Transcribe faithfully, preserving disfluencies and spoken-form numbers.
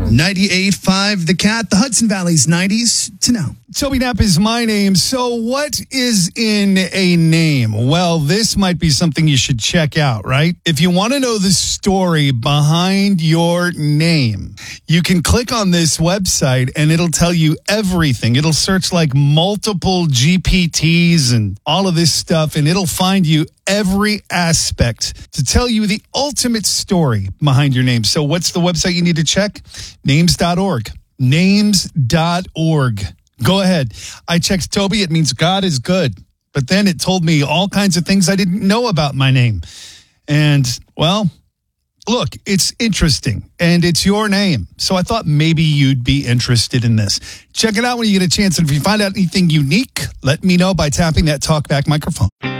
ninety-eight point five The Cat, the Hudson Valley's nineties to now. Toby Knapp is my name. So what is in a name? Well, this might be something you should check out, right? If you want to know the story behind your name, you can click on this website and it'll tell you everything. It'll search like multiple G P Ts and all of this stuff, and it'll find you every aspect to tell you the ultimate story behind your name. So what's the website you need to check? names dot org. names dot org. Go ahead. I checked Toby. It means God is good. But then it told me all kinds of things I didn't know about my name. And, well, look, it's interesting. And it's your name. So I thought maybe you'd be interested in this. Check it out when you get a chance. And if you find out anything unique, let me know by tapping that talkback microphone.